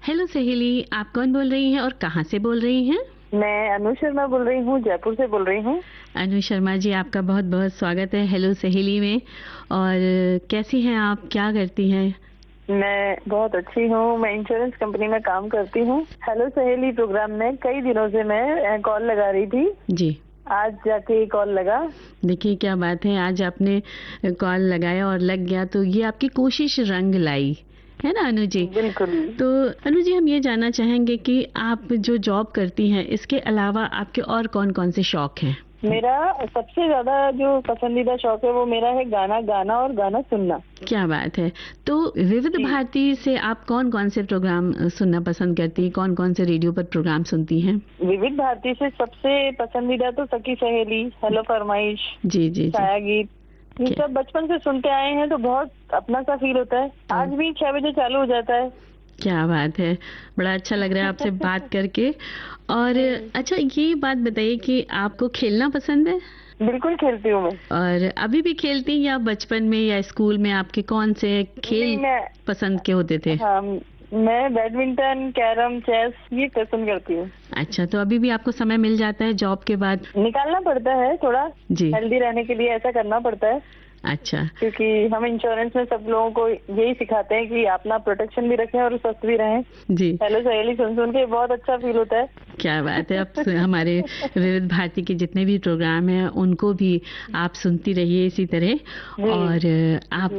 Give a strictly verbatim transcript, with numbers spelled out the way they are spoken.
Hello सहेली, आप कौन बोल रही हैं और कहाँ से बोल रही हैं? मैं अनु शर्मा बोल रही हूँ, जयपुर से बोल रही हूँ। अनु शर्मा जी, आपका बहुत बहुत स्वागत है हेलो सहेली में। और कैसी हैं आप, क्या करती हैं? मैं बहुत अच्छी हूँ। मैं इंश्योरेंस कंपनी में काम करती हूँ। हेलो सहेली प्रोग्राम में कई दिनों से मैं कॉल लगा रही थी जी। आज जाके कॉल लगा। देखिए क्या बात है, आज आपने कॉल लगाया और लग गया, तो ये आपकी कोशिश रंग लाई है ना अनु जी? बिल्कुल। तो अनु जी, हम ये जानना चाहेंगे कि आप जो जॉब करती हैं, इसके अलावा आपके और कौन कौन से शौक हैं? मेरा सबसे ज्यादा जो पसंदीदा शौक है वो मेरा है गाना गाना और गाना सुनना। क्या बात है। तो विविध भारती से आप कौन कौन से प्रोग्राम सुनना पसंद करती हैं? कौन कौन से रेडियो पर प्रोग्राम सुनती हैं? विविध भारती से सबसे पसंदीदा तो सखी सहेली, हेलो फरमाइश, जी जी छाया गीत, ये सब बचपन से सुनते आए हैं तो बहुत अपना सा फील होता है। आज भी छह बजे चालू हो जाता है। क्या बात है, बड़ा अच्छा लग रहा है आपसे बात करके। और अच्छा, ये बात बताइए कि आपको खेलना पसंद है? बिल्कुल खेलती हूँ मैं। और अभी भी खेलती हैं या बचपन में या स्कूल में आपके कौन से खेल पसंद के होते थे? हाँ, मैं बैडमिंटन, कैरम, चेस ये पसंद करती हूँ। अच्छा, तो अभी भी आपको समय मिल जाता है जॉब के बाद? निकालना पड़ता है थोड़ा जी। हेल्दी रहने के लिए, ऐसा करना पड़ता है। अच्छा। क्योंकि हम इंश्योरेंस में सब लोगों को यही सिखाते हैं कि अपना प्रोटेक्शन भी रखें और स्वस्थ भी रहें। जी। हेलो सहेली सुन सुन के बहुत अच्छा फील होता है। क्या बात है। अब हमारे विविध भारती के जितने भी प्रोग्राम हैं उनको भी आप सुनती रहिए इसी तरह। और आप